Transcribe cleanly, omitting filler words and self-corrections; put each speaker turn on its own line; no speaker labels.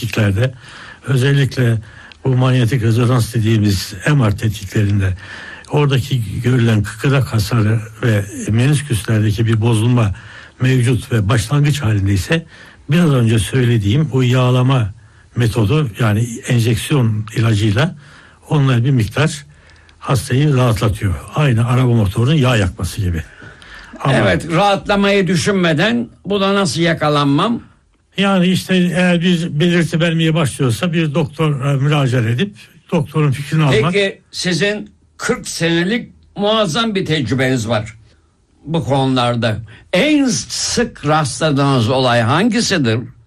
tetkiklerde, özellikle bu manyetik rezonans dediğimiz MR tetkiklerinde oradaki görülen kıkırdak hasarı ve menisküslerdeki bir bozulma mevcut ve başlangıç halindeyse biraz önce söylediğim o yağlama metodu, yani enjeksiyon ilacıyla onlar bir miktar hastayı rahatlatıyor. Aynı araba motorunun yağ yakması gibi. Ama
evet, rahatlamayı düşünmeden buna nasıl yakalanmam?
yani işte eğer bir belirti vermeye başlıyorsa bir doktora müracaat edip doktorun fikrini almak.
Peki sizin 40 senelik muazzam bir tecrübeniz var bu konularda. En sık rastladığınız olay hangisidir?